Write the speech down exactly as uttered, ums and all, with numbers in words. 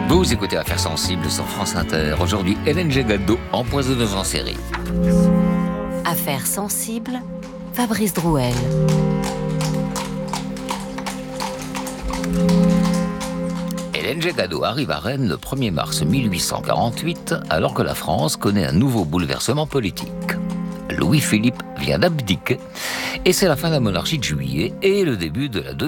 Vous écoutez Affaires sensibles sur France Inter. Aujourd'hui, Hélène Gégadeau, empoisonneuse en série. Affaires sensibles, Fabrice Drouel. Hélène Gégadeau arrive à Rennes le premier mars mille huit cent quarante-huit, alors que la France connaît un nouveau bouleversement politique. Louis-Philippe vient d'abdiquer, et c'est la fin de la monarchie de Juillet et le début de la deuxième